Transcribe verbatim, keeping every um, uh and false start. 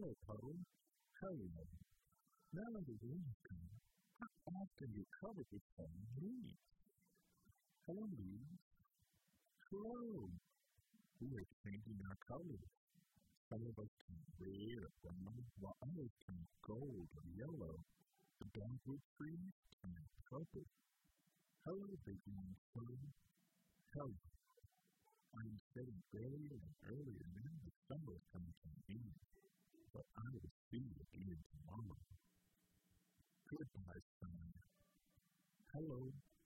Hello, puddle. Hello. Now that the wind has come, how often you covered with fallen leaves? Hello, leaves. Hello. We are changing our colors. Some of us turn red or brown, while others turn gold or yellow. The dogwood trees turn purple. Hello, big long sun. Hello. I am getting earlier and earlier now. The summer is coming to an end. But I will see you again tomorrow. Goodbye, sun. Hello,